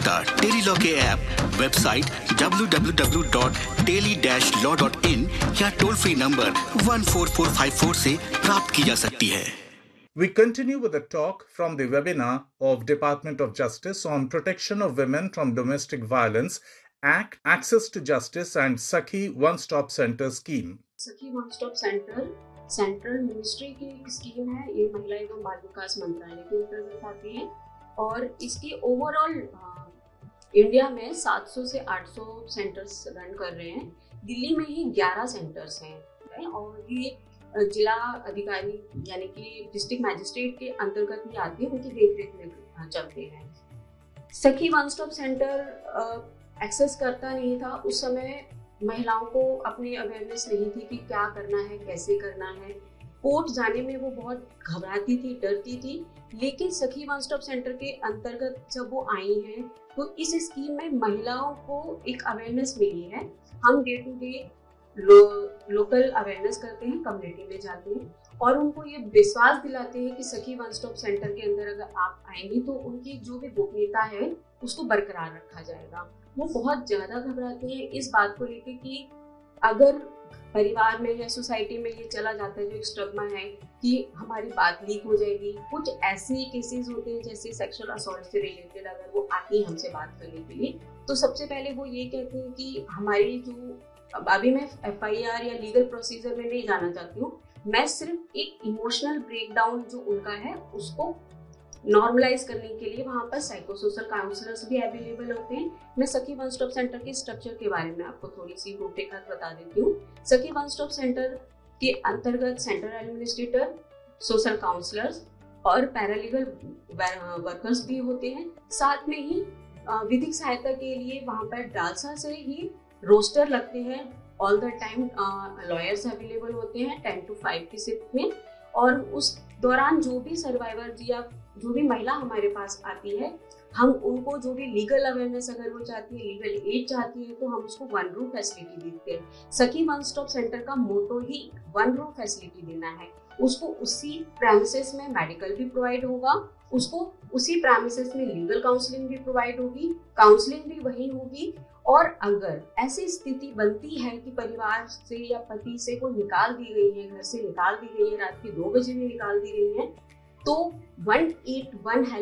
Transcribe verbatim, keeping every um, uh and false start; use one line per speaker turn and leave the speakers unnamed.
का टेलीलॉ के app, website W W W dot tele dash law dot in या toll free number one four four five four से प्राप्त की जा सकती है।
We continue with a talk from the webinar of Department of Justice on Protection of Women from Domestic Violence Act, Access to Justice and Sakhi One-Stop Center Scheme.
सखी one stop centre central ministry की एक scheme है। ये महिला एवं बाल विकास मंत्रालय के अंतर्गत आती है और इसकी ओवरऑल इंडिया में सात सौ से आठ सौ सेंटर्स रन कर रहे हैं। दिल्ली में ही ग्यारह सेंटर्स हैं और ये जिला अधिकारी यानी कि डिस्ट्रिक्ट मैजिस्ट्रेट के अंतर्गत ही आते हैं, उनकी देखरेख में चलते हैं। सखी वन स्टॉप सेंटर एक्सेस करता नहीं था उस समय। महिलाओं को अपनी अवेयरनेस नहीं थी कि क्या करना है, कैसे करना है। कोर्ट जाने में वो बहुत घबराती थी, डरती थी। लेकिन सखी वन स्टॉप सेंटर के अंतर्गत जब वो आई हैं तो इस स्कीम में महिलाओं को एक अवेयरनेस मिली है। हम day to day low, local awareness करते हैं, कम्युनिटी में जाते हैं और उनको ये विश्वास दिलाते हैं कि सखी वन स्टॉप सेंटर के अंदर अगर आप आएंगी तो उनकी जो भी गोपनीयता है उसको बरकरार रखा जाएगा। वो बहुत ज़्यादा घबराते हैं इस बात को लेकर कि अगर परिवार में या सोसाइटी में ये चला जाता है जो एक स्टिग्मा है कि हमारी बात लीक हो जाएगी। कुछ ऐसे केसेस होते हैं जैसे सेक्सुअल असॉल्ट से रिलेटेड, अगर वो आती है हमसे बात करने के लिए तो सबसे पहले वो ये कहते हैं कि हमारी जो, अभी मैं एफ आई आर या लीगल प्रोसीजर में नहीं जाना चाहती हूँ, मैं सिर्फ एक इमोशनल ब्रेकडाउन जो उनका है उसको नॉर्मलाइज करने के लिए वहाँ पर साइकोसोशल काउंसलर्स भी अवेलेबल होते हैं। मैं सखी वन स्टॉप सेंटर के स्ट्रक्चर के बारे में आपको थोड़ी सी रूपरेखा बता देती हूँ। सखी वन स्टॉप सेंटर के अंतर्गत सेंटर एडमिनिस्ट्रेटर, सोशल काउंसलर्स और पैरालीगल वर्कर्स भी होते हैं। साथ में ही विधिक सहायता के लिए वहाँ पर डालसा से ही रोस्टर लगते हैं। All the time lawyers available होते हैं टेन टू फाइव की शिफ्ट में और उस दौरान जो भी सर्वाइवर या जो भी महिला हमारे पास आती है हम उनको जो भी लीगल अवेयरनेस अगर वो चाहती है, लीगल एड चाहती है तो हम उसको वन रूम फैसिलिटी देते हैं। सखी वन स्टॉप सेंटर का मोटो ही वन रूम फैसिलिटी देना है। उसको उसी प्रेमिसेस में मेडिकल भी प्रोवाइड होगा, उसको उसी प्रेमिसेस में लीगल काउंसलिंग भी प्रोवाइड होगी, काउंसलिंग भी वही होगी। और अगर ऐसी स्थिति बनती है कि परिवार से या पति से को निकाल दी गई है, घर से निकाल दी गई है, रात के दो बजे में निकाल दी गई है, तो वन एट वन